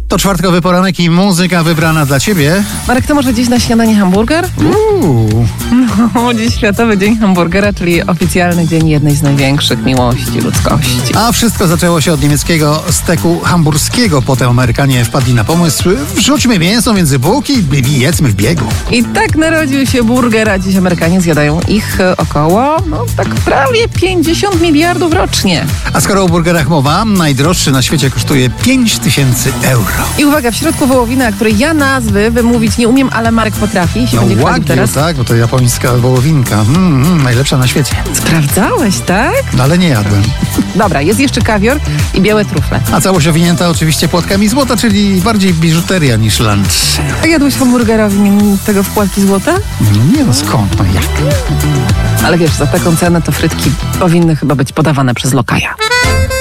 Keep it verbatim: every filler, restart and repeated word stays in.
To czwartkowy poranek i muzyka wybrana dla ciebie. Marek, to może dziś na śniadanie hamburger? Uuu. No, dziś Światowy Dzień Hamburgera, czyli oficjalny dzień jednej z największych miłości ludzkości. A wszystko zaczęło się od niemieckiego steku hamburskiego. Potem Amerykanie wpadli na pomysł: wrzućmy mięso między bułki i jedzmy w biegu. I tak narodził się burger, a dziś Amerykanie zjadają ich około, no tak prawie pięćdziesiąt miliardów rocznie. A skoro o burgerach mowa, najdroższy na świecie kosztuje pięć tysięcy euro. I uwaga, w środku wołowina, której ja nazwy wymówić nie umiem, ale Marek potrafi. Się No będzie chwalił ładnie, teraz. tak, bo to japońska wołowinka. Mm, mm, najlepsza na świecie. Sprawdzałeś, tak? No ale nie jadłem. Dobra, jest jeszcze kawior i białe trufle. A całość owinięta oczywiście płatkami złota, czyli bardziej biżuteria niż lunch. A jadłeś hamburgera w imieniu tego wpłatki złota? Nie no, skąd, no jak? Ale wiesz, za taką cenę to frytki powinny chyba być podawane przez lokaja.